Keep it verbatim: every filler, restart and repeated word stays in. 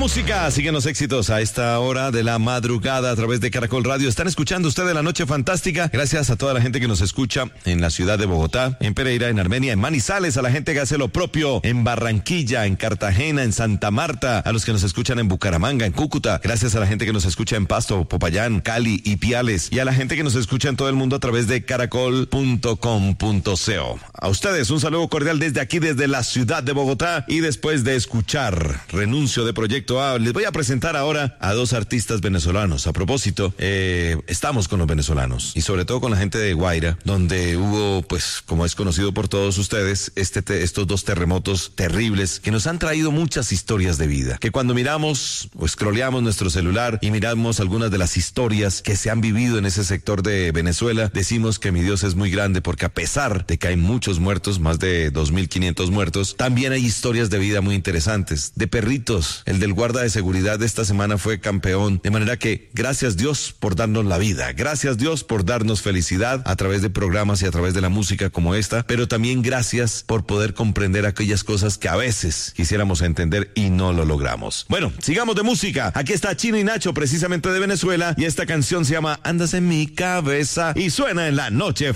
música, siguen los éxitos a esta hora de la madrugada a través de Caracol Radio. Están escuchando ustedes La Noche Fantástica. Gracias a toda la gente que nos escucha en la ciudad de Bogotá, en Pereira, en Armenia, en Manizales, a la gente que hace lo propio en Barranquilla, en Cartagena, en Santa Marta, a los que nos escuchan en Bucaramanga, en Cúcuta. Gracias a la gente que nos escucha en Pasto, Popayán, Cali y Piales, y a la gente que nos escucha en todo el mundo a través de caracol punto com punto co. A ustedes un saludo cordial desde aquí, desde la ciudad de Bogotá, y después de escuchar Renuncio de Proyecto A, les voy a presentar ahora a dos artistas venezolanos. A propósito, eh, estamos con los venezolanos y sobre todo con la gente de Guaira, donde hubo, pues, como es conocido por todos ustedes, este te, estos dos terremotos terribles que nos han traído muchas historias de vida, que cuando miramos o scrolleamos nuestro celular y miramos algunas de las historias que se han vivido en ese sector de Venezuela, decimos que mi Dios es muy grande, porque a pesar de que hay muchos muertos, más de dos mil quinientos muertos, también hay historias de vida muy interesantes, de perritos. El del guarda de seguridad de esta semana fue campeón, de manera que gracias Dios por darnos la vida, gracias Dios por darnos felicidad a través de programas y a través de la música como esta, pero también gracias por poder comprender aquellas cosas que a veces quisiéramos entender y no lo logramos. Bueno, sigamos de música. Aquí está Chino y Nacho, precisamente de Venezuela, y esta canción se llama Andas en mi cabeza y suena en La Noche